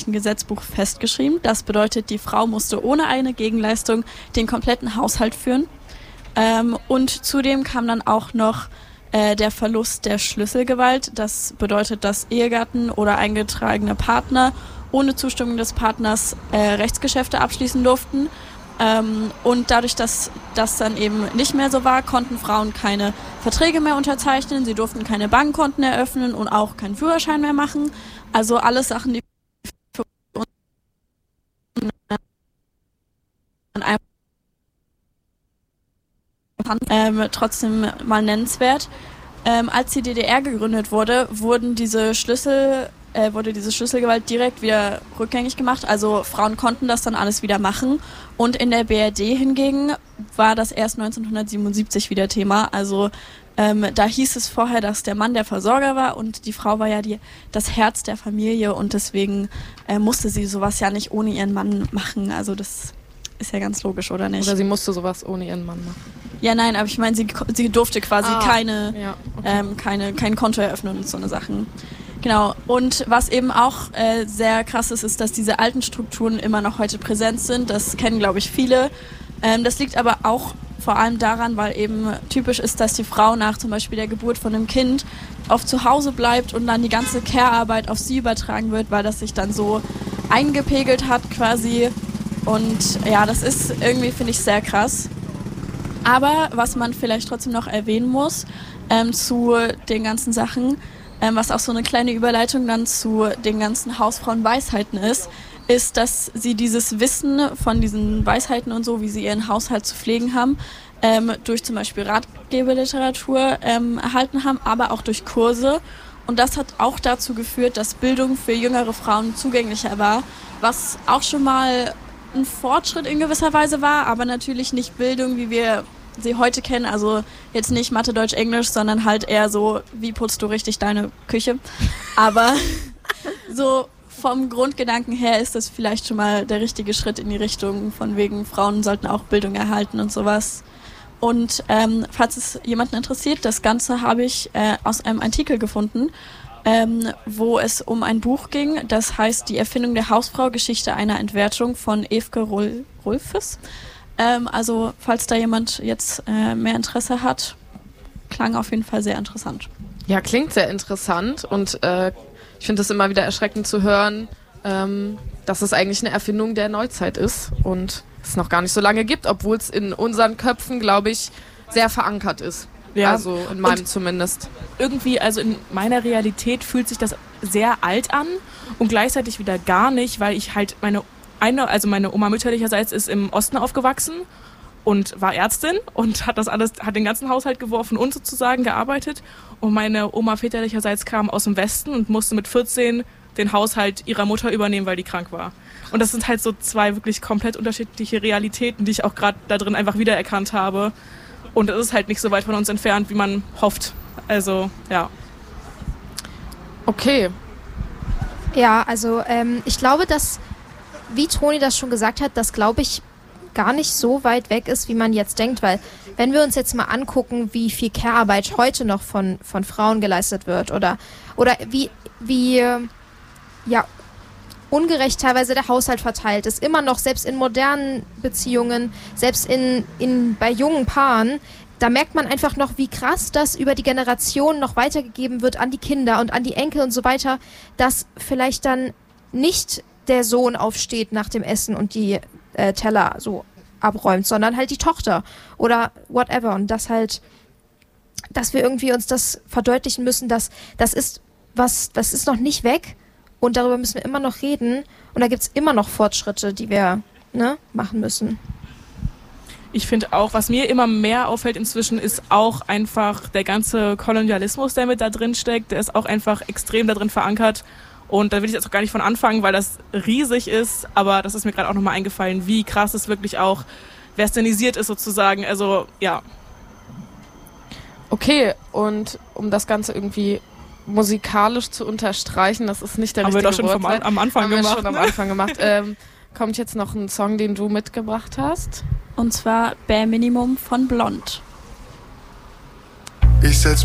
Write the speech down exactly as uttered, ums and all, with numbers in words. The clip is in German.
bürgerlichen Gesetzbuch festgeschrieben. Das bedeutet, die Frau musste ohne eine Gegenleistung den kompletten Haushalt führen. Ähm, und zudem kam dann auch noch äh, der Verlust der Schlüsselgewalt. Das bedeutet, dass Ehegatten oder eingetragene Partner ohne Zustimmung des Partners äh, Rechtsgeschäfte abschließen durften. Ähm, und dadurch, dass das dann eben nicht mehr so war, konnten Frauen keine Verträge mehr unterzeichnen, sie durften keine Bankkonten eröffnen und auch keinen Führerschein mehr machen. Also alles Sachen, die für uns ähm, trotzdem mal nennenswert. Ähm, als die D D R gegründet wurde, wurden diese Schlüssel äh, wurde diese Schlüsselgewalt direkt wieder rückgängig gemacht. Also Frauen konnten das dann alles wieder machen. Und in der B R D hingegen war das erst neunzehnhundertsiebenundsiebzig wieder Thema. Also ähm, da hieß es vorher, dass der Mann der Versorger war und die Frau war ja die, das Herz der Familie und deswegen äh, musste sie sowas ja nicht ohne ihren Mann machen. Also das ist ja ganz logisch, oder nicht? Oder sie musste sowas ohne ihren Mann machen. Ja, nein, aber ich meine, sie, sie durfte quasi ah, keine, ja, okay. ähm, keine, kein Konto eröffnen und so eine Sachen. Genau. Und was eben auch äh, sehr krass ist, ist, dass diese alten Strukturen immer noch heute präsent sind. Das kennen, glaube ich, viele. Ähm, das liegt aber auch vor allem daran, weil eben typisch ist, dass die Frau nach zum Beispiel der Geburt von einem Kind oft zu Hause bleibt und dann die ganze Care-Arbeit auf sie übertragen wird, weil das sich dann so eingepegelt hat quasi. Und ja, das ist irgendwie, finde ich, sehr krass. Aber was man vielleicht trotzdem noch erwähnen muss ähm, zu den ganzen Sachen, ähm, was auch so eine kleine Überleitung dann zu den ganzen Hausfrauenweisheiten ist, ist, dass sie dieses Wissen von diesen Weisheiten und so, wie sie ihren Haushalt zu pflegen haben, ähm, durch zum Beispiel Ratgeberliteratur ähm, erhalten haben, aber auch durch Kurse. Und das hat auch dazu geführt, dass Bildung für jüngere Frauen zugänglicher war, was auch schon mal ein Fortschritt in gewisser Weise war, aber natürlich nicht Bildung, wie wir sie heute kennen, also jetzt nicht Mathe, Deutsch, Englisch, sondern halt eher so, wie putzt du richtig deine Küche. Aber so vom Grundgedanken her ist das vielleicht schon mal der richtige Schritt in die Richtung von wegen, Frauen sollten auch Bildung erhalten und sowas. Und ähm, falls es jemanden interessiert, das Ganze habe ich äh, aus einem Artikel gefunden, Ähm, wo es um ein Buch ging, das heißt Die Erfindung der Hausfrau, Geschichte einer Entwertung von Evke Rul- Rulfes. Ähm, also falls da jemand jetzt äh, mehr Interesse hat, klang auf jeden Fall sehr interessant. Ja, klingt sehr interessant und äh, ich finde es immer wieder erschreckend zu hören, ähm, dass es eigentlich eine Erfindung der Neuzeit ist und es noch gar nicht so lange gibt, obwohl es in unseren Köpfen, glaube ich, sehr verankert ist. Ja. Also in meinem und zumindest. Irgendwie, also in meiner Realität fühlt sich das sehr alt an und gleichzeitig wieder gar nicht, weil ich halt meine eine, also meine Oma mütterlicherseits ist im Osten aufgewachsen und war Ärztin und hat das alles, hat den ganzen Haushalt geworfen und sozusagen gearbeitet. Und meine Oma väterlicherseits kam aus dem Westen und musste mit vierzehn den Haushalt ihrer Mutter übernehmen, weil die krank war. Und das sind halt so zwei wirklich komplett unterschiedliche Realitäten, die ich auch gerade da drin einfach wiedererkannt habe. Und es ist halt nicht so weit von uns entfernt, wie man hofft. Also, ja. Okay. Ja, also ähm, ich glaube, dass, wie Toni das schon gesagt hat, das glaube ich gar nicht so weit weg ist, wie man jetzt denkt. Weil wenn wir uns jetzt mal angucken, wie viel Care-Arbeit heute noch von, von Frauen geleistet wird oder, oder wie, wie ja, ungerecht teilweise der Haushalt verteilt ist, immer noch, selbst in modernen Beziehungen, selbst in, in, bei jungen Paaren, da merkt man einfach noch, wie krass das über die Generationen noch weitergegeben wird an die Kinder und an die Enkel und so weiter, dass vielleicht dann nicht der Sohn aufsteht nach dem Essen und die äh, Teller so abräumt, sondern halt die Tochter oder whatever. Und das halt, dass wir irgendwie uns das verdeutlichen müssen, dass das ist was, das ist noch nicht weg. Und darüber müssen wir immer noch reden. Und da gibt es immer noch Fortschritte, die wir ne, machen müssen. Ich finde auch, was mir immer mehr auffällt inzwischen, ist auch einfach der ganze Kolonialismus, der mit da drin steckt. Der ist auch einfach extrem da drin verankert. Und da will ich jetzt auch gar nicht von anfangen, weil das riesig ist. Aber das ist mir gerade auch nochmal eingefallen, wie krass es wirklich auch westernisiert ist sozusagen. Also, ja. Okay, und um das Ganze irgendwie musikalisch zu unterstreichen, das ist nicht der haben richtige Wortlaut. Haben wir doch schon vom, am Anfang haben gemacht. wir schon am Anfang gemacht. ähm, kommt jetzt noch ein Song, den du mitgebracht hast? Und zwar Bare Minimum von Blond. Ich setz